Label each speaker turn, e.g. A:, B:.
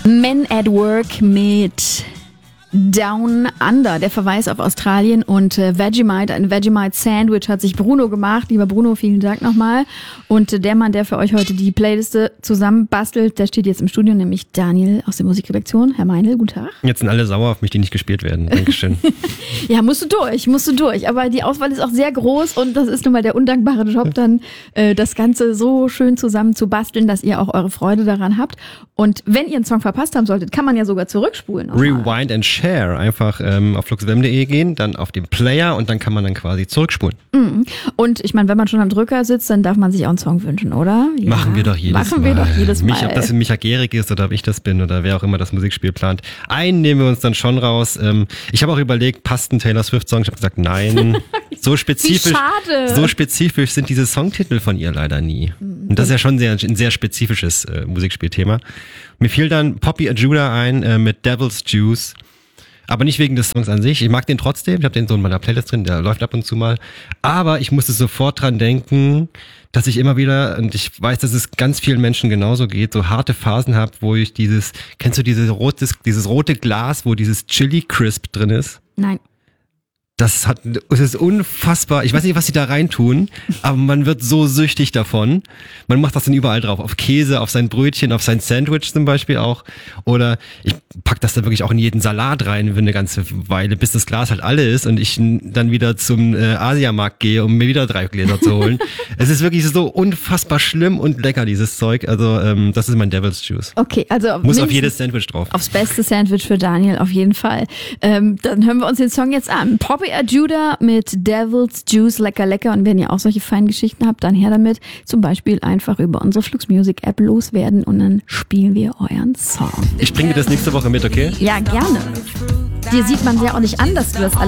A: Men at Work mit Down Under, der Verweis auf Australien, und Vegemite, ein Vegemite-Sandwich hat sich Bruno gemacht. Lieber Bruno, vielen Dank nochmal. Und der Mann, der für euch heute die Playliste zusammenbastelt, der steht jetzt im Studio, nämlich Daniel aus der Musikredaktion. Herr Meinl, guten Tag.
B: Jetzt sind alle sauer auf mich, die nicht gespielt werden. Dankeschön.
A: Ja, musst du durch. Aber die Auswahl ist auch sehr groß und das ist nun mal der undankbare Job, dann das Ganze so schön zusammen zu basteln, dass ihr auch eure Freude daran habt. Und wenn ihr einen Song verpasst haben solltet, kann man ja sogar zurückspulen.
B: Rewind and Share. Einfach auf fluxfm.de gehen, dann auf den Player und dann kann man dann quasi zurückspulen.
A: Mhm. Und ich meine, wenn man schon am Drücker sitzt, dann darf man sich auch einen Song wünschen, oder? Ja.
B: Machen wir doch jedes Mal. Ob das Micha Gehrig ist oder ob ich das bin oder wer auch immer das Musikspiel plant. Einen nehmen wir uns dann schon raus. Ich habe auch überlegt, passt ein Taylor Swift-Song? Ich habe gesagt, nein. So spezifisch sind diese Songtitel von ihr leider nie. Und das ist ja schon ein sehr spezifisches Musikspielthema. Mir fiel dann Poppy Ajuda ein mit Devil's Juice. Aber nicht wegen des Songs an sich. Ich mag den trotzdem. Ich habe den so in meiner Playlist drin. Der läuft ab und zu mal. Aber ich musste sofort dran denken, dass ich immer wieder, und ich weiß, dass es ganz vielen Menschen genauso geht, so harte Phasen habe, wo ich kennst du dieses rote Glas, wo dieses Chili Crisp drin ist?
A: Nein.
B: Das ist unfassbar. Ich weiß nicht, was sie da reintun, aber man wird so süchtig davon. Man macht das dann überall drauf. Auf Käse, auf sein Brötchen, auf sein Sandwich zum Beispiel auch. Oder ich pack das dann wirklich auch in jeden Salat rein für eine ganze Weile, bis das Glas halt alle ist und ich dann wieder zum Asiamarkt gehe, um mir wieder 3 Gläser zu holen. Es ist wirklich so unfassbar schlimm und lecker, dieses Zeug. Also das ist mein Devil's Juice.
A: Okay, also
B: muss auf jedes Sandwich drauf.
A: Aufs beste Sandwich für Daniel, auf jeden Fall. Dann hören wir uns den Song jetzt an. Poppy Ajuda mit Devil's Juice, lecker, lecker. Und wenn ihr auch solche feinen Geschichten habt, dann her damit. Zum Beispiel einfach über unsere Flux Music App loswerden und dann spielen wir euren Song.
B: Ich bringe dir das nächste Woche mit, okay?
A: Ja, gerne. Dir sieht man ja auch nicht an, dass du das alles